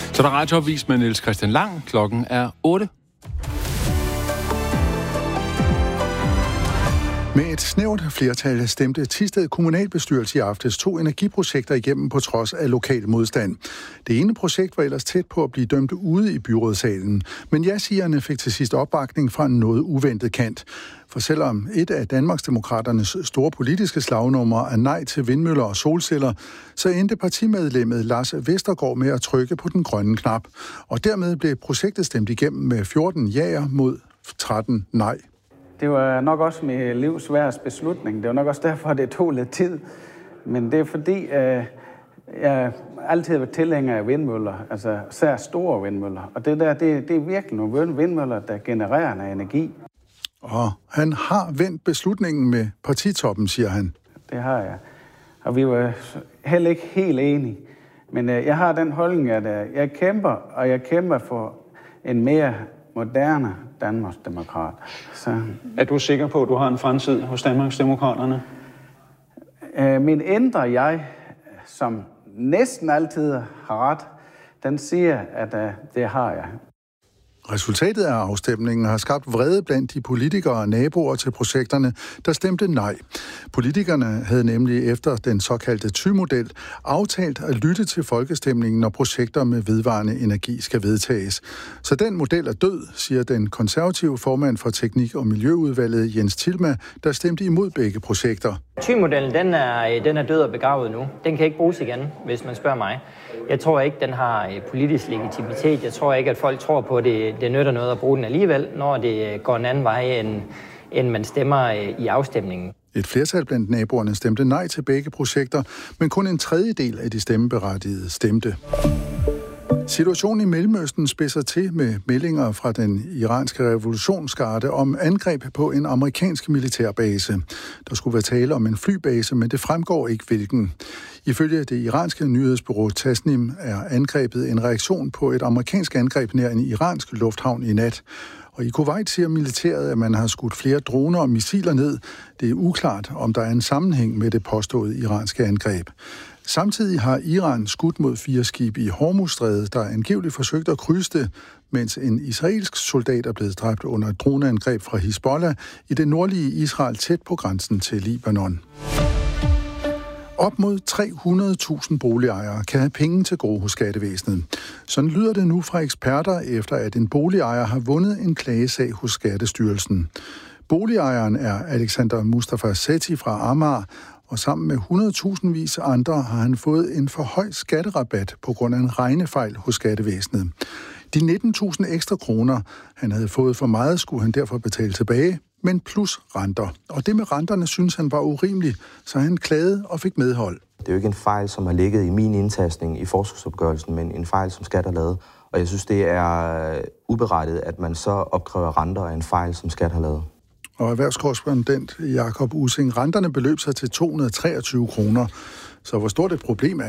Så der er radioavis med Niels Christian Lang. Klokken er 8. Med et snævert flertal stemte Thisted kommunalbestyrelse i aftes 2 energiprojekter igennem på trods af lokal modstand. Det ene projekt var ellers tæt på at blive dømt ude i byrådssalen, men ja-sigerne fik til sidst opbakning fra en noget uventet kant. For selvom et af Danmarksdemokraternes store politiske slagnumre er nej til vindmøller og solceller, så endte partimedlemmet Lars Vestergaard med at trykke på den grønne knap. Og dermed blev projektet stemt igennem med 14 ja'er mod 13 nej. Det var nok også mit livs sværeste beslutning. Det var nok også derfor, det tog lidt tid. Men det er fordi, jeg altid har været tilhænger af vindmøller, altså især store vindmøller. Og det er virkelig nogle vindmøller, der genererer noget energi. Og han har vendt beslutningen med partitoppen, siger han. Det har jeg. Og vi var heller ikke helt enige. Men jeg har den holdning, at jeg kæmper for en mere moderne Danmarksdemokrat. Så. Er du sikker på, at du har en fremtid hos Danmarksdemokraterne? Min indre jeg, som næsten altid har ret, den siger, at det har jeg. Resultatet af afstemningen har skabt vrede blandt de politikere og naboer til projekterne, der stemte nej. Politikerne havde nemlig efter den såkaldte Thy-model aftalt at lytte til folkestemningen, når projekter med vedvarende energi skal vedtages. Så den model er død, siger den konservative formand for Teknik- og Miljøudvalget Jens Tilma, der stemte imod begge projekter. Thy-modellen, den er død og begravet nu. Den kan ikke bruges igen, hvis man spørger mig. Jeg tror ikke, den har politisk legitimitet. Jeg tror ikke, at folk tror på, at det nytter noget at bruge den alligevel, når det går en anden vej, end man stemmer i afstemningen. Et flertal blandt naboerne stemte nej til begge projekter, men kun en tredjedel af de stemmeberettigede stemte. Situationen i Mellemøsten spidser til med meldinger fra den iranske revolutionsgarde om angreb på en amerikansk militærbase. Der skulle være tale om en flybase, men det fremgår ikke hvilken. Ifølge det iranske nyhedsbureau Tasnim er angrebet en reaktion på et amerikansk angreb nær en iransk lufthavn i nat. Og i Kuwait siger militæret, at man har skudt flere droner og missiler ned. Det er uklart, om der er en sammenhæng med det påståede iranske angreb. Samtidig har Iran skudt mod 4 skibe i Hormuzstrædet, der angiveligt forsøgte at krydse det, mens en israelsk soldat er blevet dræbt under et droneangreb fra Hizbollah i det nordlige Israel tæt på grænsen til Libanon. Op mod 300.000 boligejere kan have penge til gode hos skattevæsenet. Sådan lyder det nu fra eksperter, efter at en boligejer har vundet en klagesag hos Skattestyrelsen. Boligejeren er Alexander Mustafa Sethi fra Amager, og sammen med 100.000 andre har han fået en for høj skatterabat på grund af en regnefejl hos skattevæsenet. De 19.000 ekstra kroner, han havde fået for meget, skulle han derfor betale tilbage, men plus renter. Og det med renterne synes han var urimeligt, så han klagede og fik medhold. Det er jo ikke en fejl, som har ligget i min indtastning i forskudsopgørelsen, men en fejl, som skat har lavet. Og jeg synes, det er uberettiget, at man så opkræver renter af en fejl, som skat har lavet. Og erhvervskorrespondent Jakob Ussing, renterne beløb sig til 223 kroner. Så hvor stort et problem er